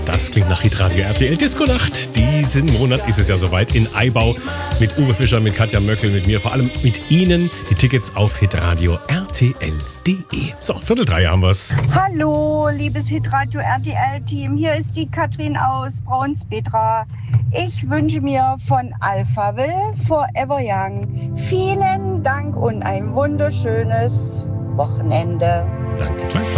Das klingt nach Hitradio RTL Disco-Nacht. Diesen Monat ist es ja soweit in Eibau mit Uwe Fischer, mit Katja Möckel, mit mir, vor allem mit Ihnen. Die Tickets auf hitradio rtl.de. So, 2:45 haben wir's. Hallo, liebes Hitradio RTL-Team. Hier ist die Katrin aus Braunspetra. Ich wünsche mir von Alphaville Forever Young vielen Dank und ein wunderschönes Wochenende. Danke, gleichfalls.